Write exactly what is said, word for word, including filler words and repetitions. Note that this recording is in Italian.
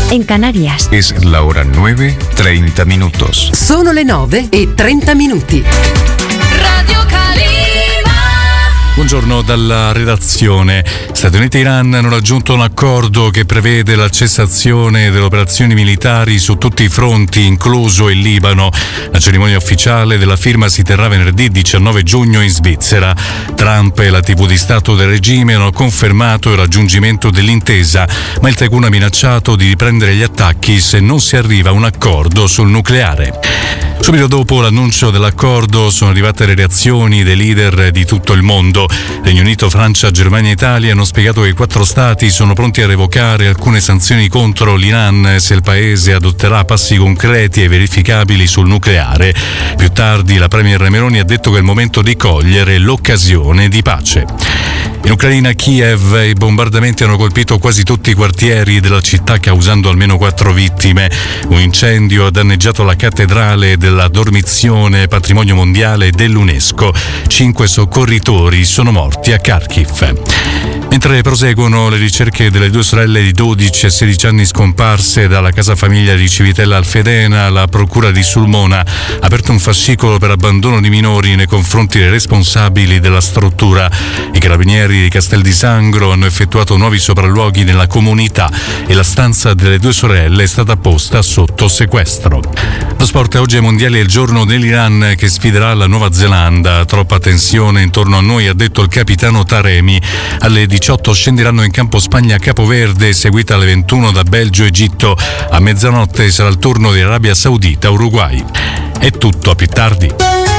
en Canarias. Es la hora nueve, treinta minutos. Sono le nove e trenta minuti. Radio Calima. Buongiorno dalla redazione. Stati Uniti e Iran hanno raggiunto un accordo che prevede la cessazione delle operazioni militari su tutti i fronti, incluso il Libano. La cerimonia ufficiale della firma si terrà venerdì diciannove giugno in Svizzera. Trump e la tivù di Stato del regime hanno confermato il raggiungimento dell'intesa, ma il tycoon ha minacciato di riprendere gli attacchi se non si arriva a un accordo sul nucleare. Subito dopo l'annuncio dell'accordo sono arrivate le reazioni dei leader di tutto il mondo. Regno Unito, Francia, Germania e Italia hanno spiegato che i quattro stati sono pronti a revocare alcune sanzioni contro l'Iran se il paese adotterà passi concreti e verificabili sul nucleare. Più tardi la premier Meloni ha detto che è il momento di cogliere l'occasione di pace. In Ucraina, Kiev, i bombardamenti hanno colpito quasi tutti i quartieri della città, causando almeno quattro vittime. Un incendio ha danneggiato la cattedrale della Dormizione, patrimonio mondiale dell'UNESCO. Cinque soccorritori sono morti a Kharkiv. Mentre proseguono le ricerche delle due sorelle di dodici e sedici anni scomparse dalla casa famiglia di Civitella Alfedena, la procura di Sulmona ha aperto un fascicolo per abbandono di minori nei confronti dei responsabili della struttura. I carabinieri di Castel di Sangro hanno effettuato nuovi sopralluoghi nella comunità e la stanza delle due sorelle è stata posta sotto sequestro. Lo sport, oggi ai mondiali è il giorno dell'Iran che sfiderà la Nuova Zelanda. Troppa tensione intorno a noi, ha detto il capitano Taremi. Alle diciotto scenderanno in campo Spagna-Capoverde, seguita alle ventuno da Belgio-Egitto. A mezzanotte sarà il turno di Arabia Saudita-Uruguay. È tutto, a più tardi.